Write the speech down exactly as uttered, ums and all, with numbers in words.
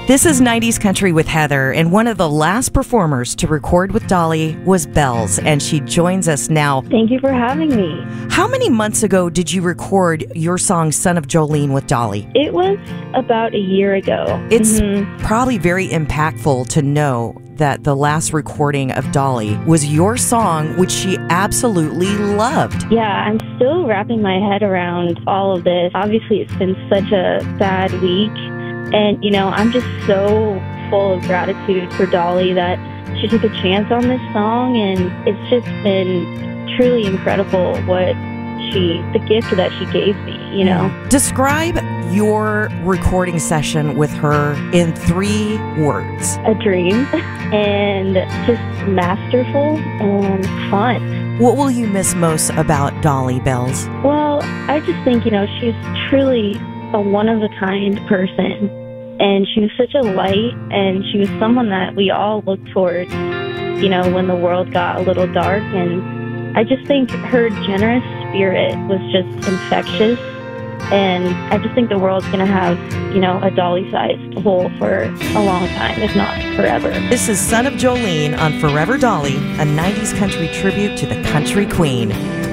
This is nineties Country with Heather, and one of the last performers to record with Dolly was Bells, and she joins us now. Thank you for having me. How many months ago did you record your song Son of Jolene with Dolly? It was about a year ago. It's Mhm. probably very impactful to know that the last recording of Dolly was your song, which she absolutely loved. Yeah, I'm still wrapping my head around all of this. Obviously, it's been such a bad week. And, you know, I'm just so full of gratitude for Dolly that she took a chance on this song. And it's just been truly incredible what she, the gift that she gave me, you know. Describe your recording session with her in three words. A dream and just masterful and fun. What will you miss most about Dolly, Bells? Well, I just think, you know, she's truly a one-of-a-kind person, and she was such a light, and she was someone that we all looked towards, you know, when the world got a little dark. And I just think her generous spirit was just infectious, and I just think the world's going to have, you know, a Dolly-sized hole for a long time, if not forever. This is Son of Jolene on Forever Dolly, a nineties country tribute to the country queen.